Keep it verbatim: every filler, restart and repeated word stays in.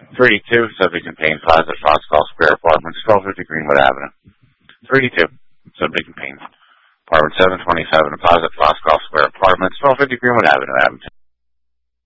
three two, subject and Payne Plaza, Foxcall Square, Apartments, twelve fifty Greenwood Avenue. three two, subject and Payne, Apartment seven twenty-seven, Plaza, Foxcall Square, Apartments, twelve fifty Greenwood Avenue, Abington.